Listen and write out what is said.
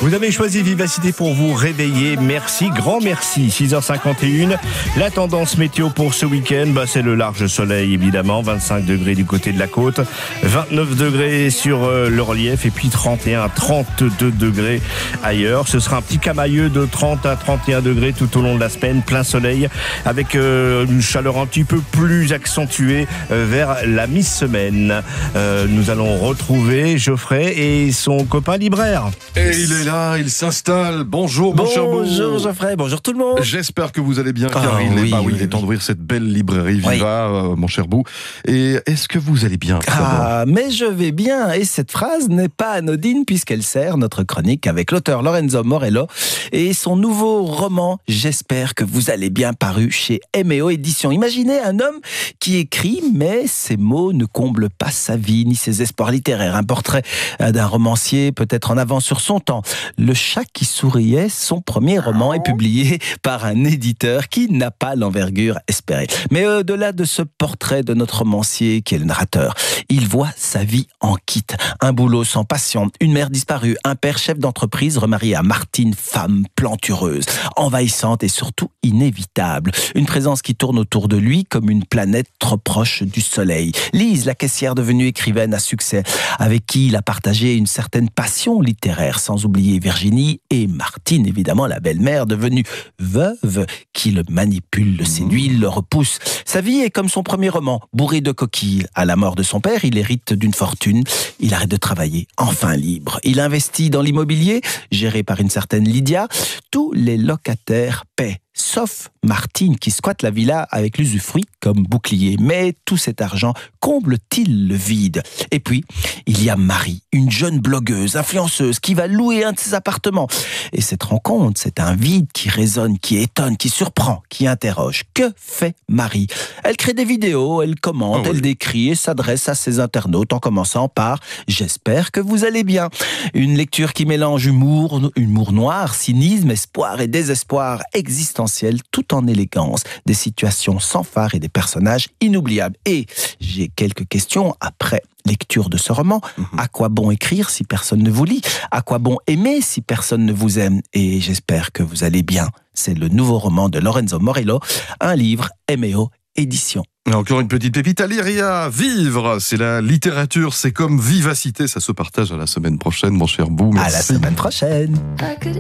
Vous avez choisi Vivacité pour vous réveiller. Merci, grand merci. 6h51. La tendance météo pour ce week-end, c'est le large soleil évidemment. 25 degrés du côté de la côte, 29 degrés sur le relief et puis 31 à 32 degrés ailleurs. Ce sera un petit camailleux de 30 à 31 degrés tout au long de la semaine. Plein soleil avec une chaleur un petit peu plus accentuée vers la mi-semaine. Nous allons retrouver Geoffrey et son copain libraire. Et il est là, il s'installe. Bonjour, mon cher Beau. Bonjour Geoffrey, bonjour tout le monde. J'espère que vous allez bien, car il est temps d'ouvrir cette belle librairie Viva, mon cher Beau. Et est-ce que vous allez bien? Mais je vais bien. Et cette phrase n'est pas anodine puisqu'elle sert notre chronique avec l'auteur Lorenzo Morello et son nouveau roman J'espère que vous allez bien, paru chez M&O Éditions. Imaginez un homme qui écrit, mais ses mots ne comblent pas sa vie ni ses espoirs littéraires. Un portrait d'un romancier peut-être en avance sur son temps. Le chat qui souriait, son premier roman est publié par un éditeur qui n'a pas l'envergure espérée. Mais au-delà de ce portrait de notre romancier qui est le narrateur, il voit sa vie en kit. Un boulot sans passion, une mère disparue, un père chef d'entreprise remarié à Martine, femme plantureuse, envahissante et surtout inévitable. Une présence qui tourne autour de lui comme une planète trop proche du soleil. Lise, la caissière devenue écrivaine à succès, avec qui il a partagé une certaine passion littéraire, sans oublier Virginie et Martine, évidemment la belle-mère devenue veuve, qui le manipule, le séduit, le repousse. Sa vie est comme son premier roman, bourré de coquilles. À la mort de son père, il hérite d'une fortune, il arrête de travailler, enfin libre. Il investit dans l'immobilier, géré par une certaine Lydia. Tous les locataires paient, sauf Martine qui squatte la villa avec l'usufruit comme bouclier. Mais tout cet argent comble-t-il le vide? Et puis, il y a Marie, une jeune blogueuse, influenceuse, qui va louer un de ses appartements. Et cette rencontre, c'est un vide qui résonne, qui étonne, qui surprend, qui interroge. Que fait Marie? Elle crée des vidéos, elle commente, elle décrit et s'adresse à ses internautes en commençant par « J'espère que vous allez bien ». Une lecture qui mélange humour noir, cynisme, espoir et désespoir existentiel, tout en élégance, des situations sans phare et des personnages inoubliables. Et j'ai quelques questions après lecture de ce roman. À quoi bon écrire si personne ne vous lit? À quoi bon aimer si personne ne vous aime? Et j'espère que vous allez bien. C'est le nouveau roman de Lorenzo Morello, un livre M&O Éditions. Encore une petite pépite à lire et à vivre. C'est la littérature, c'est comme Vivacité. Ça se partage à la semaine prochaine, mon cher Beau. Merci. À la semaine prochaine.